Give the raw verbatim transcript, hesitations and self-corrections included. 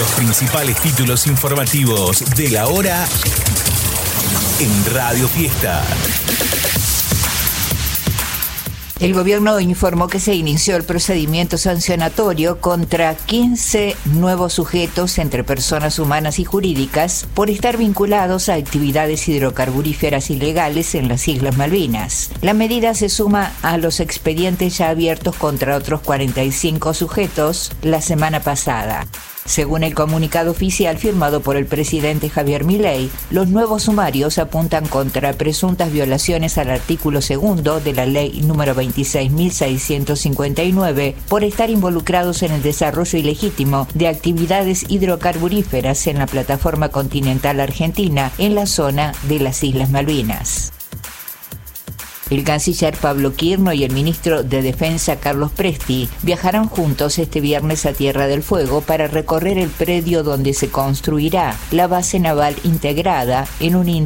Los principales títulos informativos de la hora en Radio Fiesta. El gobierno informó que se inició el procedimiento sancionatorio contra quince nuevos sujetos entre personas humanas y jurídicas por estar vinculados a actividades hidrocarburíferas ilegales en las Islas Malvinas. La medida se suma a los expedientes ya abiertos contra otros cuarenta y cinco sujetos la semana pasada. Según el comunicado oficial firmado por el presidente Javier Milei, los nuevos sumarios apuntan contra presuntas violaciones al artículo segundo de la ley número veintiséis mil seiscientos cincuenta y nueve por estar involucrados en el desarrollo ilegítimo de actividades hidrocarburíferas en la plataforma continental argentina en la zona de las Islas Malvinas. El canciller Pablo Quirno y el ministro de Defensa Carlos Presti viajarán juntos este viernes a Tierra del Fuego para recorrer el predio donde se construirá la base naval integrada en un